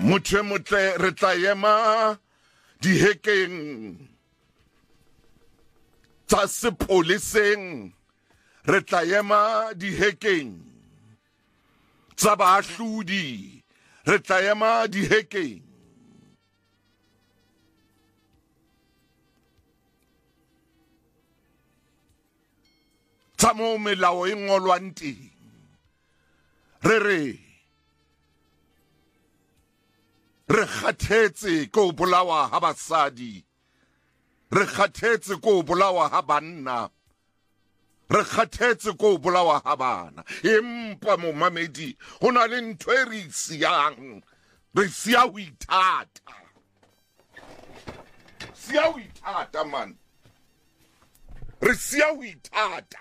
Motho motle re tla ema dihekeng tsa sepoleseng, re tla ema dihekeng tsa baahlodi, re tla ema dihekeng tsa mo melao e ngolwang teng. Re kgathetse ko bolawa ha basadi, re kgathetse ko bolawa ha banna, re kgathetse ko bolawa ha bana. Empa momamedi, ho na le ntho e re siang, re siya ho ithata. Siya ho ithata man, re siya ho ithata.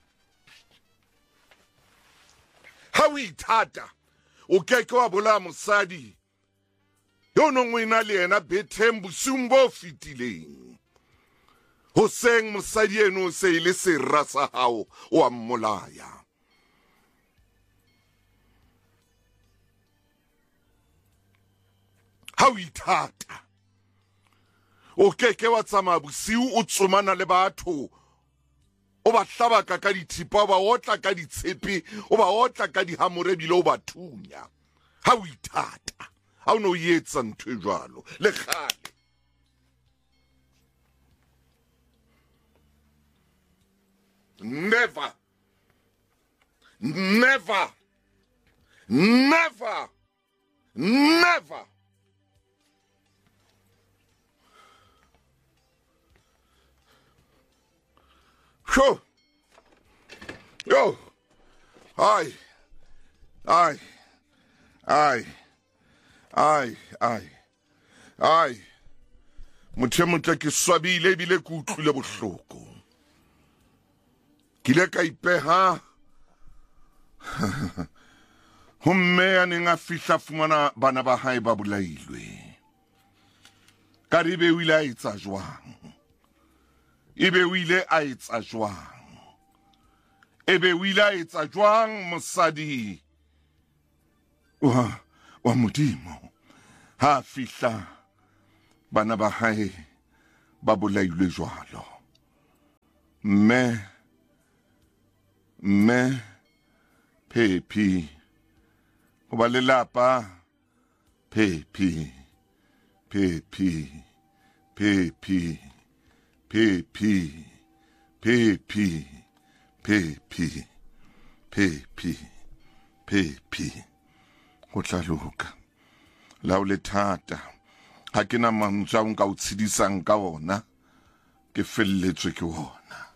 Ha o ithata o keke wa bolaya mosadi yo nongwe na le yena betheng bosiung bo fetileng. Hoseng mosadi eno se ile serra sa hao wa mmolaya. Ha o ithata o keke wa tsamaya bosiu o tsomana le batho, o ba hlabaka ka dithipa, o ba otla ka ditshepe, o ba otla ka dihamore bile o ba thunya. Ha o ithata ha o no yetsa ntho e jwalo le kgale. Never, never, never, never. Sure. Yo. Aye. Motho motle ke swabile bile ke utlwile bohloko. Ke ile ka ipeha ho mme a neng a fihla fumana bana ba hae ba bolailwe. Ka ribe o ile a etsa jwang? Ebe o ile a etsa jwang? Ebe o ile a etsa jwang mosadi wa Modimo ha fihla bana ba hae ba bolailwe jwalo? Mme Phephi, ho ba lelapa Phephi. Ho tla loka. La o le thata, ha ke na mantswe a nka o tshedisang ka ona, ke felletswe ke ona.